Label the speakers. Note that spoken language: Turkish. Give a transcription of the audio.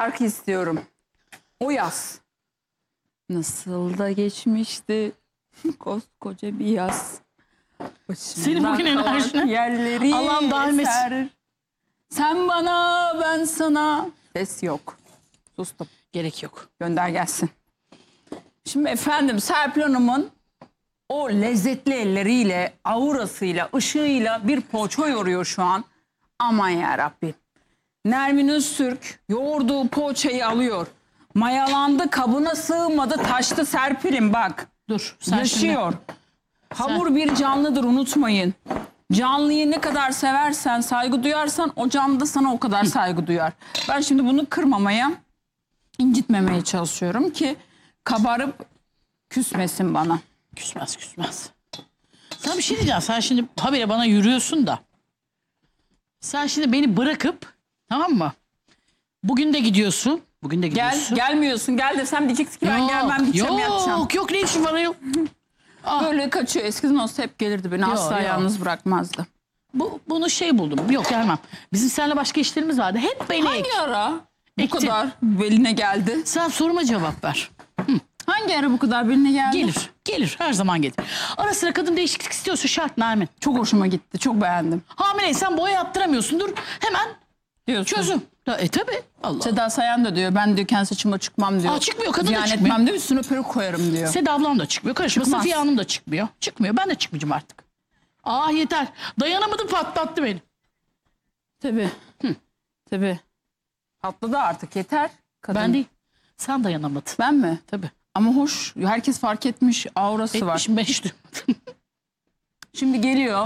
Speaker 1: şarkı istiyorum. O yaz. Nasıl da geçmişti koskoca bir yaz.
Speaker 2: Senin bugün enerjine
Speaker 1: yerleri
Speaker 2: Allah'ım daim etsin.
Speaker 1: eser. Sen bana, ben sana. Ses yok. Sustum.
Speaker 2: Gerek yok.
Speaker 1: Gönder gelsin. Şimdi efendim Serpil Hanım'ın o lezzetli elleriyle, aurasıyla, ışığıyla bir poğaça yoruyor şu an. Aman yarabbim. Nermin Öztürk yoğurduğu poğaçayı alıyor. Mayalandı, kabına sığmadı, taştı Serpil'im bak.
Speaker 2: Dur. Sen
Speaker 1: Yaşıyor. Hamur bir canlıdır, unutmayın. Canlıyı ne kadar seversen, saygı duyarsan o canlı da sana o kadar saygı duyar. Ben şimdi bunu kırmamaya, incitmemeye çalışıyorum ki kabarıp küsmesin bana.
Speaker 2: Küsmez küsmez. Sana bir şey diyeceğim. Sen şimdi habire bana yürüyorsun da. Sen şimdi beni bırakıp, tamam mı? Bugün de gidiyorsun. Bugün de gidiyorsun.
Speaker 1: Gelmiyorsun. Gel desem diyeceksin ki ben gelmem, gideceğim, yatacağım.
Speaker 2: Yok ne işin var ayol?
Speaker 1: Böyle kaçıyor. Eskiden olsa hep gelirdi beni. Asla yalnız bırakmazdı.
Speaker 2: Bunu şey buldum. Yok gelmem. Bizim seninle başka işlerimiz vardı. Hep beni ek.
Speaker 1: Hangi ara bu
Speaker 2: Ekti.
Speaker 1: kadar beline geldi?
Speaker 2: Sen soruma cevap ver.
Speaker 1: Hangi ara bu kadar beline geldi?
Speaker 2: Gelir. Gelir. Her zaman gelir. Ara sıra kadın değişiklik istiyorsa şart Nermin.
Speaker 1: Çok hoşuma gitti. Çok beğendim.
Speaker 2: Hamileysen boya yaptıramıyorsundur. Hemen
Speaker 1: Diyorsun.
Speaker 2: çözüm. Tabii. Allah.
Speaker 1: Seda Sayan da diyor. Ben diyor kendi saçıma çıkmam diyor.
Speaker 2: Çıkmıyor. Kadın da
Speaker 1: Ziyan
Speaker 2: çıkmıyor.
Speaker 1: etmem diyor. Üstüne peruk koyarım diyor.
Speaker 2: Seda ablam da çıkmıyor. Karışma.
Speaker 1: Çıkmaz.
Speaker 2: Safiye Hanım da çıkmıyor. Çıkmıyor. Ben de çıkmayacağım artık. Yeter. Dayanamadım, patlattı beni.
Speaker 1: Tabii. Tabii. Patladı artık, yeter. Kadın.
Speaker 2: Ben değil. Sen dayanamadın.
Speaker 1: Ben mi?
Speaker 2: Tabii.
Speaker 1: Ama hoş. Herkes fark etmiş. Aurası var.
Speaker 2: Etmişim, ben hiç duymadım.
Speaker 1: Şimdi geliyor.